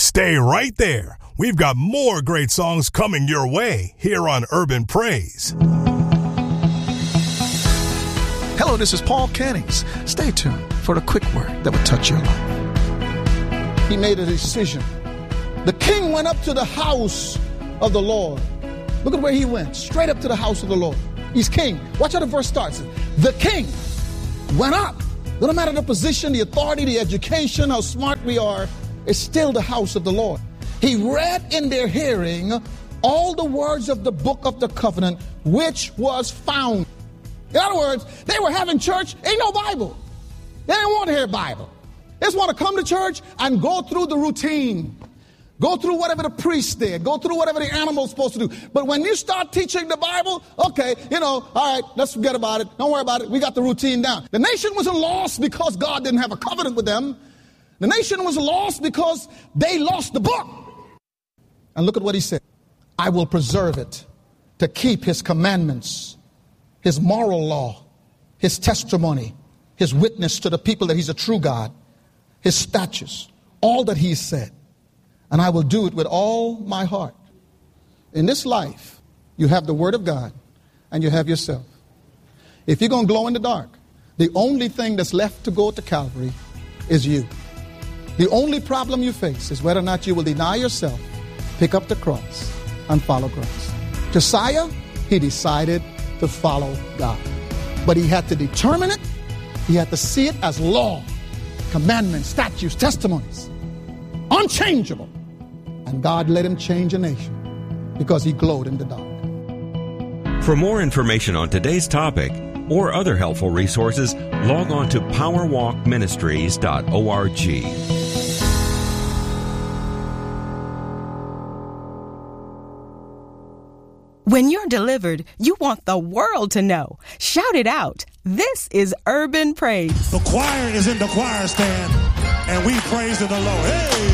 Stay right there. We've got more great songs coming your way here on Urban Praise. Hello, this is Paul Cannings. Stay tuned for the quick word that will touch your life. He made a decision. The king went up to the house of the Lord. Look at where he went. Straight up to the house of the Lord. He's king. Watch how the verse starts. The king went up. No matter the position, the authority, the education, how smart we are, it's still the house of the Lord. He read in their hearing all the words of the book of the covenant, which was found. In other words, they were having church, ain't no Bible. They didn't want to hear Bible. They just want to come to church and go through the routine. Go through whatever the priest did. Go through whatever the animal's supposed to do. But when you start teaching the Bible, okay, all right, let's forget about it. Don't worry about it. We got the routine down. The nation wasn't lost because God didn't have a covenant with them. The nation was lost because they lost the book. And look at what he said. I will preserve it to keep his commandments, his moral law, his testimony, his witness to the people that he's a true God, his statutes, all that he said. And I will do it with all my heart. In this life, you have the word of God and you have yourself. If you're going to glow in the dark, the only thing that's left to go to Calvary is you. The only problem you face is whether or not you will deny yourself, pick up the cross, and follow Christ. Josiah, he decided to follow God. But he had to determine it. He had to see it as law, commandments, statutes, testimonies. Unchangeable. And God let him change a nation because he glowed in the dark. For more information on today's topic or other helpful resources, log on to powerwalkministries.org. When you're delivered, you want the world to know. Shout it out. This is Urban Praise. The choir is in the choir stand, and we praise the Lord. Hey!